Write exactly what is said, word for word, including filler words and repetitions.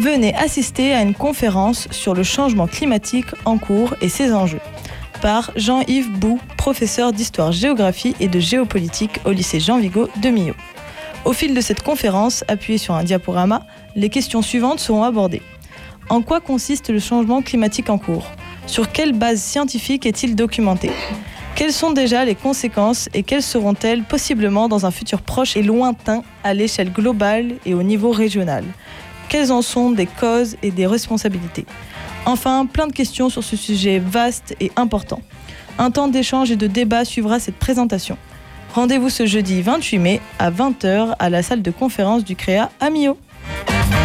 Venez assister à une conférence sur le changement climatique en cours et ses enjeux, par Jean-Yves Bou, professeur d'histoire-géographie et de géopolitique au lycée Jean Vigo de Millau. Au fil de cette conférence, appuyée sur un diaporama, les questions suivantes seront abordées. En quoi consiste le changement climatique en cours ? Sur quelle base scientifique est-il documenté ? Quelles sont déjà les conséquences et quelles seront-elles possiblement dans un futur proche et lointain à l'échelle globale et au niveau régional ? Quelles en sont des causes et des responsabilités ? Enfin, plein de questions sur ce sujet vaste et important. Un temps d'échange et de débat suivra cette présentation. Rendez-vous ce jeudi vingt-huit mai à vingt heures à la salle de conférence du Créa à Millau.